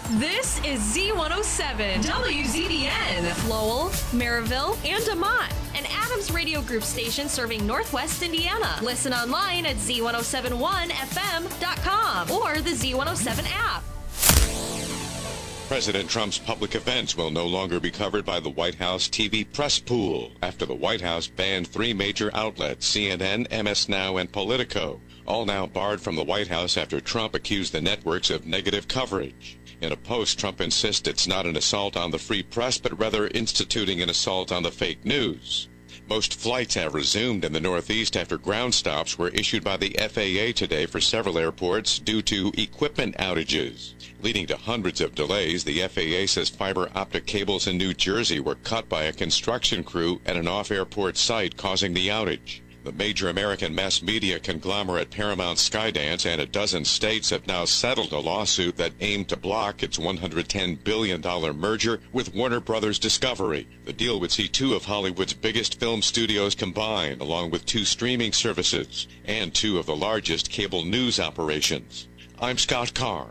This is Z107 WZBN, Lowell, Maryville, and Demont, an Adams Radio Group station serving Northwest Indiana. Listen online at z1071fm.com or the Z107 app. President Trump's public events will no longer be covered by the White House TV press pool after the White House banned 3 major outlets, CNN, MS Now, and Politico, all now barred from the White House after Trump accused the networks of negative coverage. In a post, Trump insists it's not an assault on the free press, but rather instituting an assault on the fake news. Most flights have resumed in the Northeast after ground stops were issued by the FAA today for several airports due to equipment outages. Leading to hundreds of delays, the FAA says fiber optic cables in New Jersey were cut by a construction crew at an off-airport site, causing the outage. The major American mass media conglomerate Paramount Skydance and a dozen states have now settled a lawsuit that aimed to block its $110 billion merger with Warner Brothers Discovery. The deal would see 2 of Hollywood's biggest film studios combined, along with 2 streaming services and 2 of the largest cable news operations. I'm Scott Carr.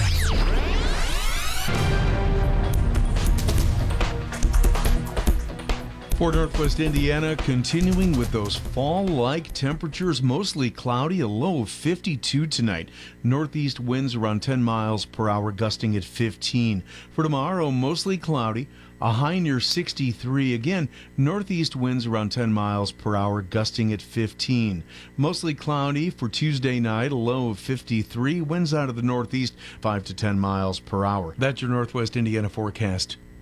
For Northwest Indiana, continuing with those fall-like temperatures, mostly cloudy, a low of 52 tonight. Northeast winds around 10 miles per hour, gusting at 15. For tomorrow, mostly cloudy, a high near 63. Again, northeast winds around 10 miles per hour, gusting at 15. Mostly cloudy for Tuesday night, a low of 53. Winds out of the northeast, 5 to 10 miles per hour. That's your Northwest Indiana forecast.